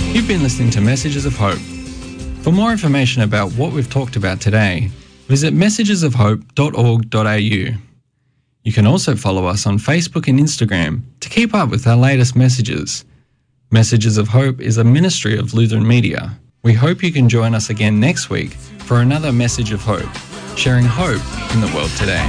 You've been listening to Messages of Hope. For more information about what we've talked about today, visit messagesofhope.org.au. You can also follow us on Facebook and Instagram to keep up with our latest messages. Messages of Hope is a ministry of Lutheran Media. We hope you can join us again next week for another Message of Hope, sharing hope in the world today.